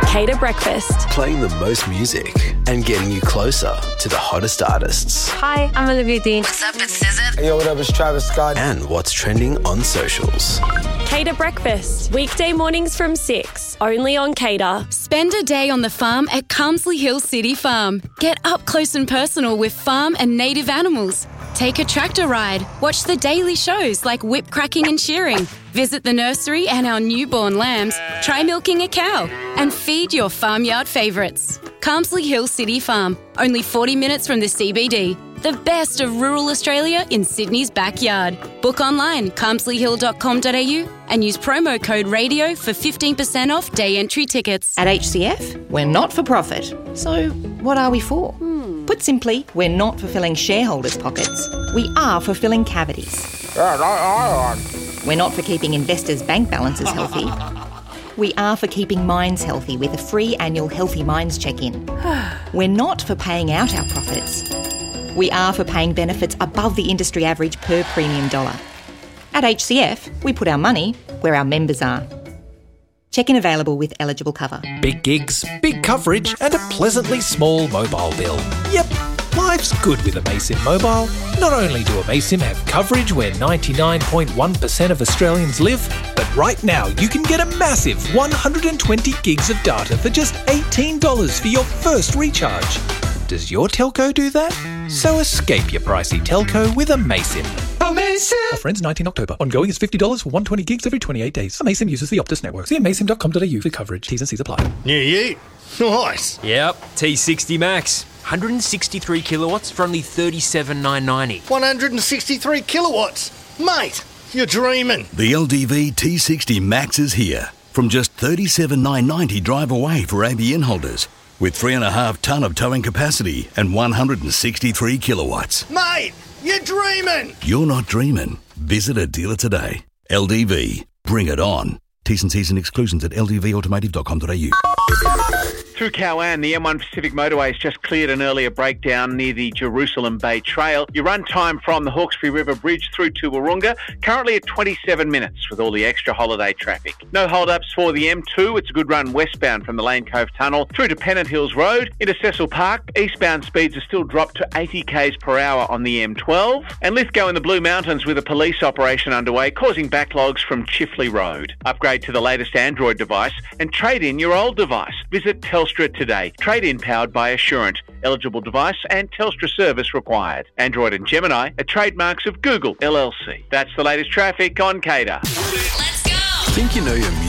Cater Breakfast. Playing the most music and getting you closer to the hottest artists. Hi, I'm Olivia Dean. What's up, it's SZA. Hey, yo, what up, it's Travis Scott. And what's trending on socials. Cater Breakfast. Weekday mornings from 6. Only on Cater. Spend a day on the farm at Carmsley Hill City Farm. Get up close and personal with farm and native animals. Take a tractor ride. Watch the daily shows like whip cracking and shearing. Visit the nursery and our newborn lambs. Try milking a cow. And feed your farmyard favourites. Carmsley Hill City Farm. Only 40 minutes from the CBD. The best of rural Australia in Sydney's backyard. Book online, carmsleyhill.com.au and use promo code RADIO for 15% off day entry tickets. At HCF, we're not for profit. So what are we for? Put simply, we're not for filling shareholders' pockets. We are for filling cavities. We're not for keeping investors' bank balances healthy. We are for keeping minds healthy with a free annual Healthy Minds check-in. We're not for paying out our profits. We are for paying benefits above the industry average per premium dollar. At HCF, we put our money where our members are. Check-in available with eligible cover. Big gigs, big coverage and a pleasantly small mobile bill. Yep, life's good with Amaysim Mobile. Not only do Amaysim have coverage where 99.1% of Australians live, but right now you can get a massive 120 gigs of data for just $18 for your first recharge. Does your telco do that? So escape your pricey telco with Amaysim. Amaysim! Offer ends 19 October. Ongoing is $50 for 120 gigs every 28 days. Amaysim uses the Optus network. See amaysim.com.au for coverage. T's and C's apply. New year. Nice. Yep, T60 Max. 163 kilowatts for only $37,990. 163 kilowatts. Mate, you're dreaming. The LDV T60 Max is here. From just $37,990 drive away for ABN holders. With 3.5 tonne of towing capacity and 163 kilowatts. Mate, you're dreaming. You're not dreaming. Visit a dealer today. LDV. Bring it on. T's and C's and exclusions at ldvautomotive.com.au. Through Cowan, the M1 Pacific Motorway has just cleared an earlier breakdown near the Jerusalem Bay Trail. Your run time from the Hawkesbury River Bridge through to Wahroonga, currently at 27 minutes with all the extra holiday traffic. No hold-ups for the M2. It's a good run westbound from the Lane Cove Tunnel through to Pennant Hills Road into Cecil Park. Eastbound speeds are still dropped to 80 k's per hour on the M12. And Lithgow in the Blue Mountains with a police operation underway causing backlogs from Chifley Road. Upgrade to the latest Android device and trade in your old device. Visit Telstra today. Trade-in powered by Assurant. Eligible device and Telstra service required. Android and Gemini are trademarks of Google LLC. That's the latest traffic on Cater. Let's go. Think you know your music?